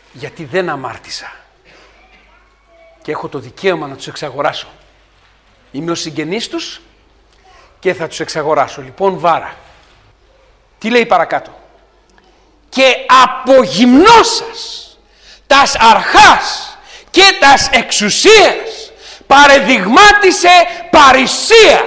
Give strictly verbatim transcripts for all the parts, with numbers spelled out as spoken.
γιατί δεν αμάρτησα και έχω το δικαίωμα να τους εξαγοράσω. Είμαι ο συγγενής τους και θα τους εξαγοράσω. Λοιπόν, βάρα. Τι λέει παρακάτω? Και απογυμνώσας τας αρχάς και τας εξουσίας παρεδειγμάτισε παρησία,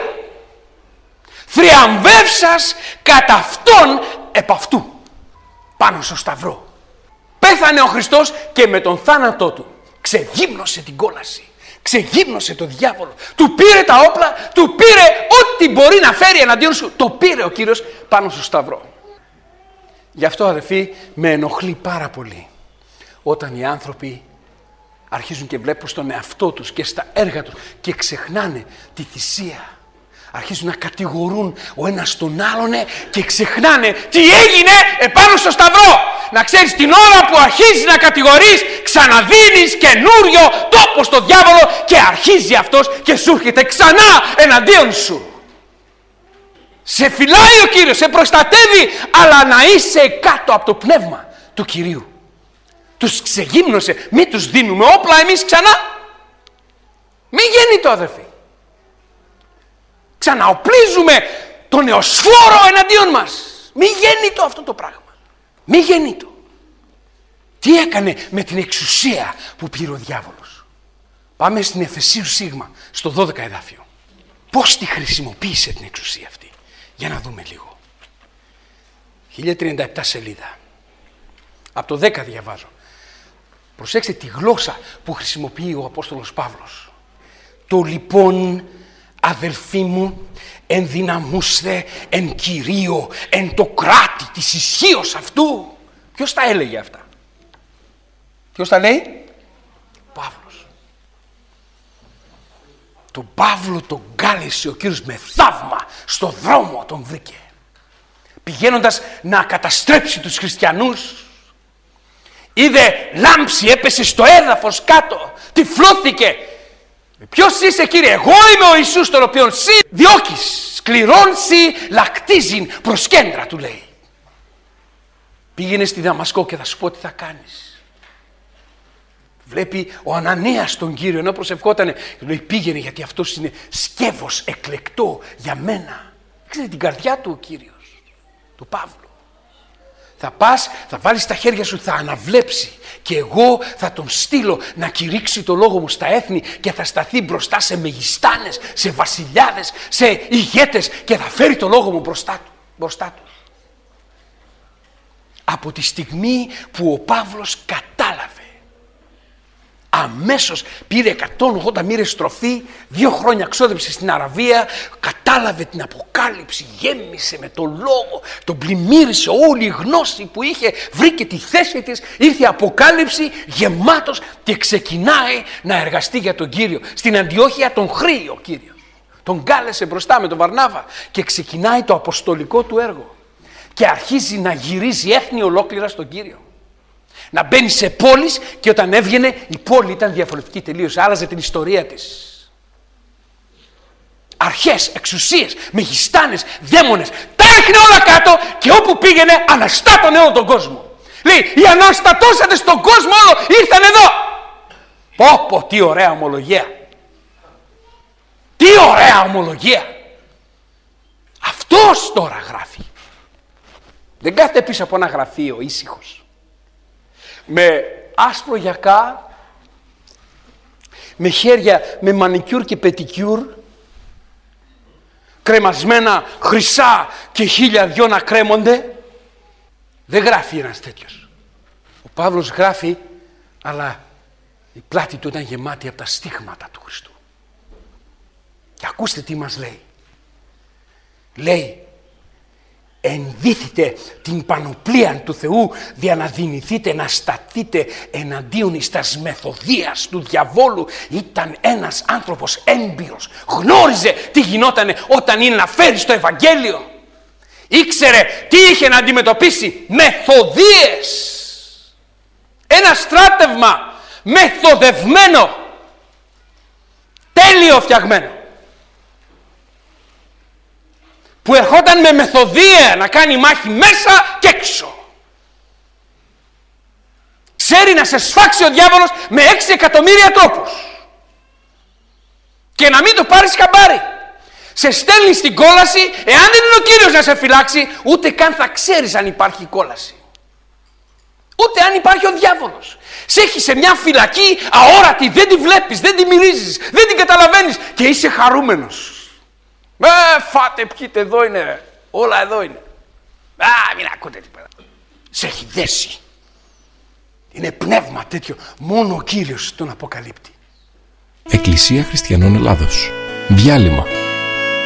θριαμβεύσας κατά αυτόν επ' αυτού, πάνω στο σταυρό. Πέθανε ο Χριστός και με τον θάνατό του ξεγύμνωσε την κόλαση, ξεγύμνωσε το διάβολο, του πήρε τα όπλα, του πήρε ό,τι μπορεί να φέρει εναντίον σου, το πήρε ο Κύριος πάνω στο σταυρό. Γι' αυτό, αδελφοί, με ενοχλεί πάρα πολύ όταν οι άνθρωποι αρχίζουν και βλέπουν στον εαυτό τους και στα έργα τους και ξεχνάνε τη θυσία. Αρχίζουν να κατηγορούν ο ένας τον άλλον και ξεχνάνε τι έγινε επάνω στο σταυρό. Να ξέρεις, την ώρα που αρχίζεις να κατηγορείς, ξαναδίνεις καινούριο τόπο στο διάβολο και αρχίζει αυτός και σου έρχεται ξανά εναντίον σου. Σε φυλάει ο Κύριος, σε προστατεύει, αλλά να είσαι κάτω από το πνεύμα του Κυρίου. Τους ξεγύμνωσε, μην τους δίνουμε όπλα εμείς ξανά. Μην γίνει το, αδερφοί. Ξαναοπλίζουμε τον νεοσφόρο εναντίον μας. Μην γίνει το αυτό το πράγμα. Μην γίνει το. Τι έκανε με την εξουσία που πήρε ο διάβολος? Πάμε στην Εφεσίου Σίγμα, στο δώδεκα εδάφιο. Πώς τη χρησιμοποίησε την εξουσία αυτή? Για να δούμε λίγο. χίλια τριάντα επτά σελίδα. Από το δέκα διαβάζω. Προσέξτε τη γλώσσα που χρησιμοποιεί ο Απόστολος Παύλος. Το λοιπόν, αδελφοί μου, ενδυναμούστε εν Κυρίω, εν το κράτη της ισχύως αυτού. Ποιος τα έλεγε αυτά? Ποιος τα λέει? Παύλος. Τον Παύλο τον κάλεσε ο Κύριος με θαύμα, στο δρόμο τον βρήκε. Πηγαίνοντας να καταστρέψει τους χριστιανούς, είδε λάμψη, έπεσε στο έδαφος κάτω, τυφλώθηκε. Ποιος είσαι, Κύριε? Εγώ είμαι ο Ιησούς, τον οποίον σύ διώκεις, σκληρών σύ λακτίζειν προς κέντρα, του λέει. Πήγαινε στη Δαμασκό και θα σου πω τι θα κάνεις. Βλέπει ο Ανανίας τον Κύριο, ενώ προσευχότανε, λέει πήγαινε γιατί αυτός είναι σκεύος εκλεκτό για μένα. Ξέρετε την καρδιά του ο Κύριος, του Παύλου. Θα πας, θα βάλεις τα χέρια σου, θα αναβλέψει και εγώ θα τον στείλω να κηρύξει το λόγο μου στα έθνη και θα σταθεί μπροστά σε μεγιστάνες, σε βασιλιάδες, σε ηγέτες και θα φέρει το λόγο μου μπροστά του, μπροστά του. Από τη στιγμή που ο Παύλος κατάλαβε, αμέσως πήρε εκατόν ογδόντα μοίρες τροφή, δύο χρόνια ξόδεψε στην Αραβία, κατάλαβε την Αποκάλυψη, γέμισε με το λόγο, τον πλημμύρισε όλη η γνώση που είχε, βρήκε τη θέση της, ήρθε η Αποκάλυψη γεμάτος και ξεκινάει να εργαστεί για τον Κύριο. Στην Αντιόχεια τον χρήει ο Κύριος, τον κάλεσε μπροστά με τον Βαρνάβα και ξεκινάει το αποστολικό του έργο και αρχίζει να γυρίζει έθνη ολόκληρα στον Κύριο. Να μπαίνει σε πόλεις και όταν έβγαινε η πόλη ήταν διαφορετική τελείως, άλλαζε την ιστορία της. Αρχές, εξουσίες, μεγιστάνες, δαίμονες, τα έχνε όλα κάτω και όπου πήγαινε αναστάτωνε όλο τον κόσμο. Λέει, οι αναστατώσαντες στον κόσμο όλο ήρθαν εδώ. Πω πω, τι ωραία ομολογία. Τι ωραία ομολογία. Αυτός τώρα γράφει. Δεν κάθεται πίσω από ένα γραφείο ήσυχος, με άσπρο γιακά, με χέρια με μανικιούρ και πετικιούρ, κρεμασμένα χρυσά και χίλια δυο να κρέμονται. Δεν γράφει ένας τέτοιος. Ο Παύλος γράφει, αλλά η πλάτη του ήταν γεμάτη από τα στίγματα του Χριστού. Και ακούστε τι μας λέει. Λέει, ενδύθητε την πανοπλία του Θεού δια να δυνηθείτε να σταθείτε εναντίον εις τας μεθοδίας του διαβόλου. Ήταν ένας άνθρωπος έμπειρος, γνώριζε τι γινότανε όταν είναι να φέρει στο Ευαγγέλιο, ήξερε τι είχε να αντιμετωπίσει. Μεθοδίες, ένα στράτευμα μεθοδευμένο, τέλειο φτιαγμένο, που ερχόταν με μεθοδία να κάνει μάχη μέσα και έξω. ξέρει να σε σφάξει ο διάβολος με έξι εκατομμύρια τρόπους. Και να μην το πάρεις χαμπάρι. Σε στέλνει στην κόλαση, εάν δεν είναι ο Κύριος να σε φυλάξει, ούτε καν θα ξέρεις αν υπάρχει κόλαση. Ούτε αν υπάρχει ο διάβολος. Σε έχει σε μια φυλακή αόρατη, δεν τη βλέπεις, δεν τη μυρίζεις, δεν την καταλαβαίνεις και είσαι χαρούμενος. Ε, φάτε, πιείτε, εδώ είναι, όλα εδώ είναι. Α, μην ακούτε τίποτα. Σε έχει δέσει. Είναι πνεύμα τέτοιο, μόνο ο Κύριος τον αποκαλύπτει. Εκκλησία Χριστιανών Ελλάδος. Διάλειμμα.